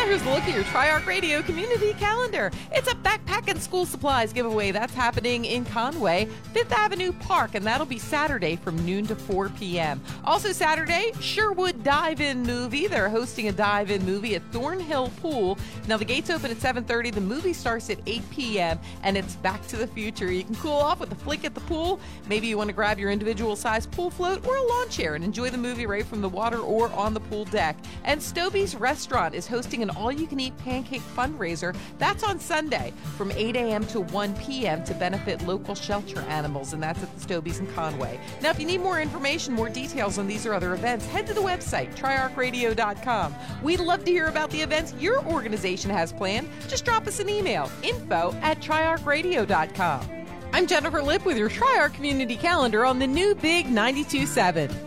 here's a look at your Tri-Arc Radio community calendar. It's a backpack and school supplies giveaway that's happening in Conway, 5th Avenue Park, and that'll be Saturday from noon to 4 p.m. Also Saturday, Sherwood Dive-In Movie. They're hosting a dive-in movie at Thornhill Pool. Now, the gates open at 7:30. The movie starts at 8 p.m., and it's Back to the Future. You can cool off with a flick at the pool. Maybe you want to grab your individual-sized pool float or a lawn chair and enjoy the movie right from the water or on the pool deck. And Stobie's Restaurant is hosting an all-you-can-eat pancake fundraiser. That's on Sunday from 8 a.m. to 1 p.m. to benefit local shelter animals, and that's at the Stobie's in Conway. Now, if you need more information, more details on these or other events, head to the website, triarcradio.com. We'd love to hear about the events your organization has planned. Just drop us an email, info@triarcradio.com. I'm Jennifer Lipp with your Tri-Arc Community Calendar on the new Big 92.7.